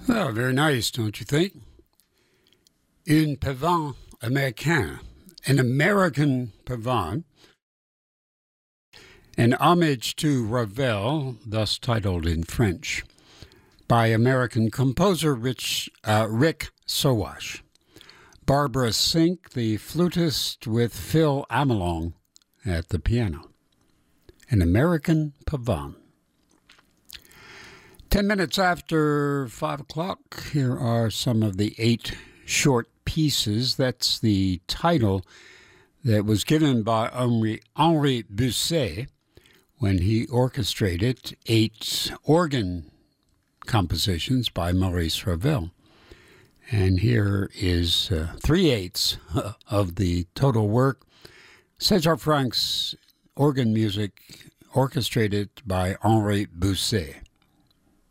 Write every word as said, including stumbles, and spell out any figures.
Well, very nice, don't you think? Un pavane américain, an American pavane, an homage to Ravel, thus titled in French, by American composer Rich, uh, Rick Sowash. Barbara Sink, the flutist, with Phil Amelong at the piano. An American pavane. Ten minutes after five o'clock, here are some of the eight short pieces. That's the title that was given by Henri, Henri Busset when he orchestrated eight organ compositions by Maurice Ravel. And here is uh, three-eighths of the total work. César Frank's organ music orchestrated by Henri Busset.